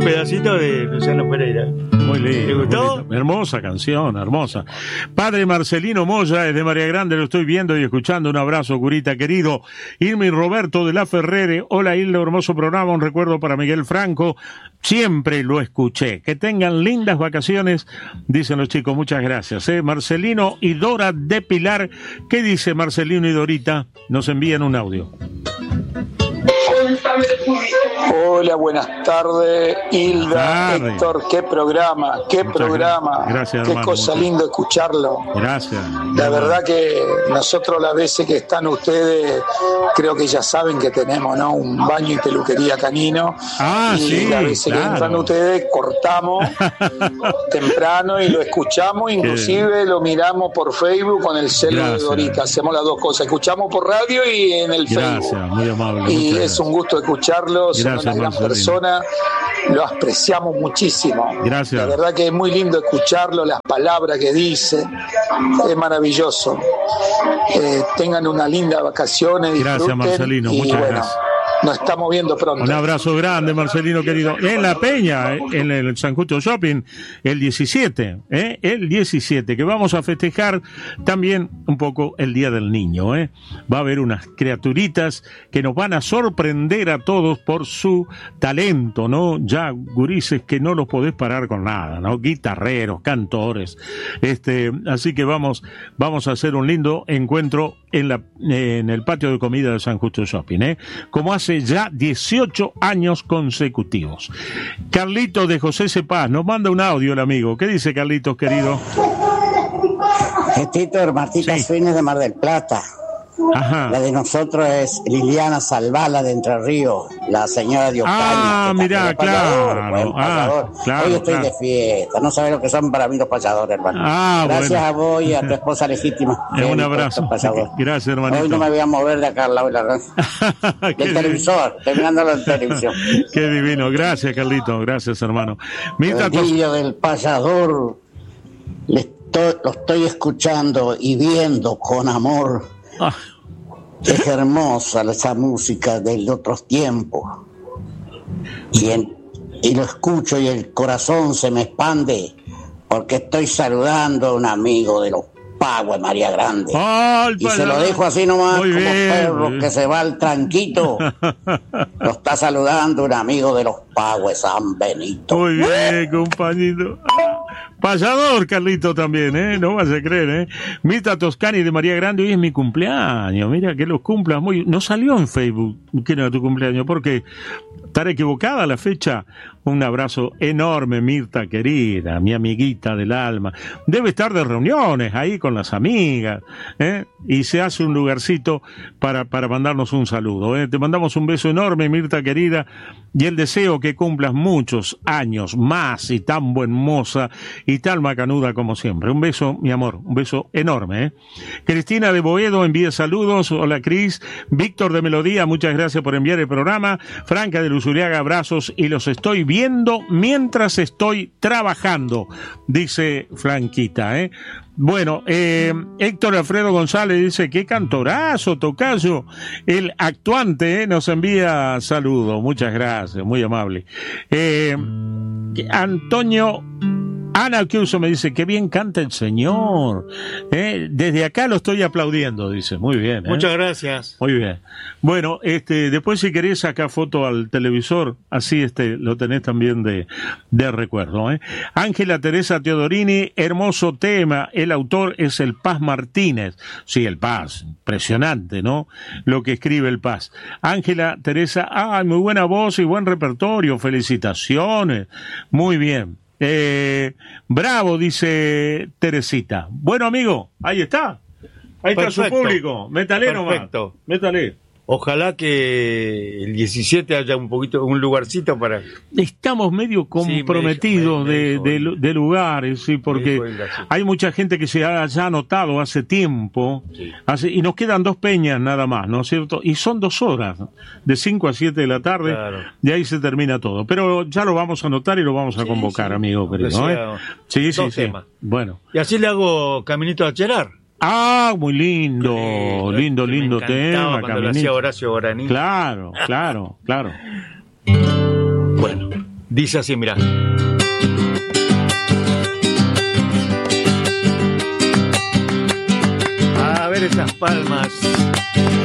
pedacito de Luciano Pereira. Muy lindo. ¿Te gustó? Muy lindo. Hermosa canción, hermosa. Padre Marcelino Moya, desde María Grande, lo estoy viendo y escuchando. Un abrazo, curita querido. Irma y Roberto de la Ferrere. Hola, Hilda, hermoso programa. Un recuerdo para Miguel Franco. Siempre lo escuché. Que tengan lindas vacaciones, dicen los chicos. Muchas gracias. Marcelino y Dora de Pilar. ¿Qué dice Marcelino y Dorita? Nos envían un audio. Hola, buenas tardes, Hilda, Héctor, qué programa, Gracias, qué hermano, cosa linda escucharlo. Gracias. La verdad que nosotros las veces que están ustedes, creo que ya saben que tenemos, ¿no?, un baño y peluquería canino. Y sí, las veces que entran ustedes, cortamos temprano y lo escuchamos, inclusive lo miramos por Facebook con el celo de Dorita. Hacemos las dos cosas, escuchamos por radio y en el Facebook. Muy amable. Y es un gusto escucharlo, son una gran persona, lo apreciamos muchísimo. Gracias. La verdad que es muy lindo escucharlo, las palabras que dice, es maravilloso. Tengan una linda vacaciones, disfruten. Gracias, Marcelino, muchas gracias. Nos estamos viendo pronto. Un abrazo grande, Marcelino querido. En La Peña, en el San Justo Shopping, el 17, que vamos a festejar también un poco el Día del Niño. Va a haber unas criaturitas que nos van a sorprender a todos por su talento, ¿no? Ya gurises que no los podés parar con nada, ¿no? Guitarreros, cantores. Así que vamos a hacer un lindo encuentro en el patio de comida de San Justo Shopping, como hace ya 18 años consecutivos. Carlitos de José Cepaz nos manda un audio el amigo. ¿Qué dice Carlitos, querido? Tito, Martita Suines de Mar del Plata. Ajá. La de nosotros es Liliana Salvala de Entre Ríos, la señora de Ocaña. Mirá, claro. Hoy estoy de fiesta, no sabes lo que son para mí los payadores, hermano. Gracias a vos y a tu esposa legítima. Un abrazo. Gracias, hermanito. Hoy no me voy a mover de acá al lado de la del televisor, terminando la televisión. Qué divino. Gracias, Carlito. Gracias, hermano. Mira, el vídeo del payador lo estoy escuchando y viendo con amor. Es hermosa esa música de otros tiempos y lo escucho y el corazón se me expande porque estoy saludando a un amigo de los Pagos de María Grande y se lo dejo así nomás como perro que se va al tranquito. Lo está saludando un amigo de los Pagos de San Benito. Muy bien, compañito. Payador, Carlito, también, no vas a creer, Mirta Toscani de María Grande, hoy es mi cumpleaños, mira que los cumplas muy... No salió en Facebook que era tu cumpleaños, porque estará equivocada la fecha. Un abrazo enorme, Mirta querida, mi amiguita del alma. Debe estar de reuniones ahí con las amigas, y se hace un lugarcito para mandarnos un saludo, Te mandamos un beso enorme, Mirta querida, y el deseo que cumplas muchos años más y tan buen moza y tan macanuda como siempre. Un beso, mi amor, un beso enorme, Cristina de Boedo envía saludos. Hola, Cris. Víctor de Melodía, muchas gracias por enviar el programa. Franca de Luzuriaga, abrazos y los estoy viendo mientras estoy trabajando, dice Franquita, Bueno, Héctor Alfredo González dice, qué cantorazo, tocayo. El actuante, nos envía saludos, muchas gracias, muy amable. Antonio Ana Kiuso me dice, qué bien canta el señor. Desde acá lo estoy aplaudiendo, dice. Muy bien. Muchas gracias. Muy bien. Bueno, después si querés sacar foto al televisor, así lo tenés también de recuerdo. Ángela Teresa Teodorini, hermoso tema. El autor es el Paz Martínez. Sí, el Paz. Impresionante, ¿no? Lo que escribe el Paz. Ángela Teresa, muy buena voz y buen repertorio. Felicitaciones. Muy bien. Bravo, dice Teresita. Bueno, amigo, ahí está. Ahí Perfecto. Está su público. Métale nomás. Métale. Ojalá que el 17 haya un lugarcito para... Estamos medio comprometidos de lugares, sí, porque hay mucha gente que se ha ya anotado hace tiempo, y nos quedan 2 peñas nada más, ¿no es cierto? Y son 2 horas, de 5 a 7 de la tarde, y ahí se termina todo. Pero ya lo vamos a anotar y lo vamos a convocar, amigo querido. Sí. Bueno. Y así le hago Caminito a Cherar. Muy lindo, lindo tema. Cuando lo hacía Horacio Guaraní. Claro. Bueno, Dice así, mira. A ver esas palmas.